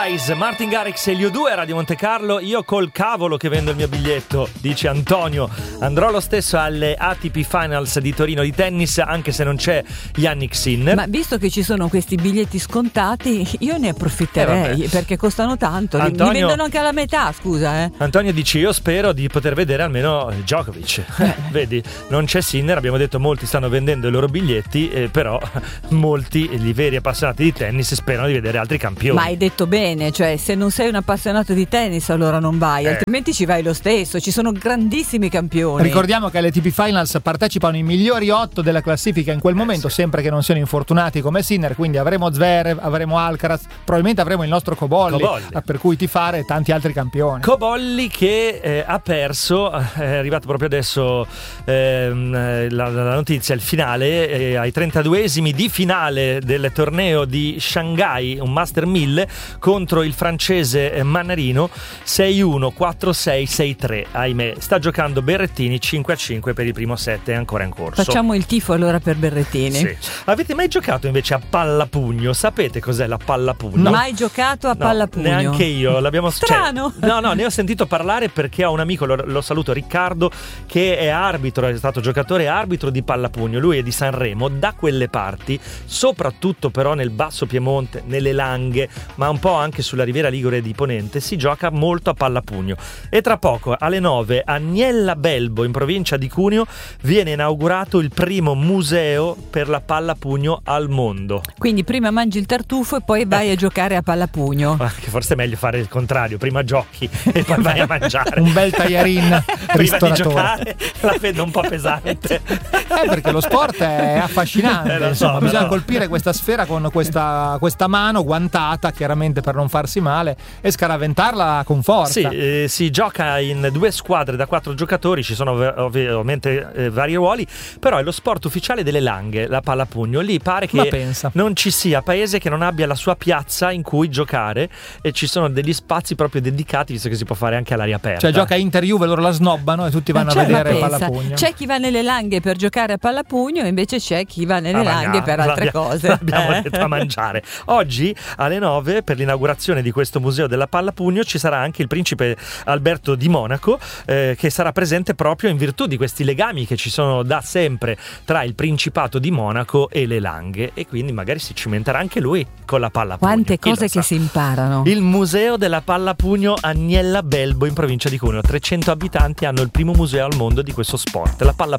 Eyes, Martin Garrix e gli U2 a Radio Monte Carlo. Io col cavolo che vendo il mio biglietto, dice Antonio. Andrò lo stesso alle ATP Finals di Torino di tennis, anche se non c'è Yannick Sinner. Ma visto che ci sono questi biglietti scontati, io ne approfitterei, perché costano tanto. Antonio, li vendono anche alla metà, scusa. Antonio dice: io spero di poter vedere almeno Djokovic. Vedi, non c'è Sinner, abbiamo detto molti stanno vendendo i loro biglietti, però molti, i veri appassionati di tennis, sperano di vedere altri campioni. Ma hai detto bene, cioè se non sei un appassionato di tennis allora non vai, altrimenti ci vai lo stesso, ci sono grandissimi campioni. Ricordiamo che alle ATP Finals partecipano i migliori 8 della classifica in quel momento, sempre che non siano infortunati come Sinner, quindi avremo Zverev, avremo Alcaraz, probabilmente avremo il nostro Cobolli. Per cui tifare e tanti altri campioni. Cobolli che ha perso, è arrivato proprio adesso la notizia, il finale, ai 32esimi di finale del torneo di Shanghai, un Master 1000 contro il francese Mannarino, 6-1, 4-6, 6-3. Ahimè, sta giocando Berrettini 5-5 per il primo set, è ancora in corso. Facciamo il tifo allora per Berrettini. Sì. Avete mai giocato invece a pallapugno? Sapete cos'è la pallapugno? Mai giocato a pallapugno? Neanche io. L'abbiamo strano. No, ne ho sentito parlare perché ho un amico, lo saluto, Riccardo, che è arbitro, è stato giocatore e arbitro di pallapugno. Lui è di Sanremo, da quelle parti, soprattutto però nel Basso Piemonte, nelle Langhe, ma un po' anche sulla Riviera Ligure di Ponente, si gioca molto a pallapugno. E tra poco, alle 9, a Niella Belbo, in provincia di Cuneo, viene inaugurato il primo museo per la pallapugno al mondo. Quindi prima mangi il tartufo e poi vai a giocare a pallapugno. Che forse è meglio fare il contrario, prima giochi e poi vai a mangiare. Un bel tagliarin prima di giocare, la vedo un po' pesante. Perché lo sport è affascinante, insomma, bisogna colpire questa sfera con questa mano guantata, chiaramente per non farsi male, e scaraventarla con forza. Sì, si gioca in 2 squadre da 4 giocatori, ci sono ovviamente vari ruoli, però è lo sport ufficiale delle Langhe, la pallapugno. Lì pare che non ci sia paese che non abbia la sua piazza in cui giocare, e ci sono degli spazi proprio dedicati, visto che si può fare anche all'aria aperta. Cioè gioca Inter-Juve, loro la snobbano e tutti vanno a vedere il pallapugno. C'è chi va nelle Langhe per giocare a pallapugno e invece c'è chi va nelle Langhe per altre cose. Abbiamo detto a mangiare. Oggi alle 9, per l'inaugurazione di questo museo della pallapugno, ci sarà anche il principe Alberto di Monaco, che sarà presente proprio in virtù di questi legami che ci sono da sempre tra il Principato di Monaco e le Langhe, e quindi magari si cimenterà anche lui con la pallapugno. Quante cose che si imparano. Il museo della pallapugno a Niella Belbo, in provincia di Cuneo. 300 abitanti hanno il primo museo al mondo di questo sport, la pallapugno.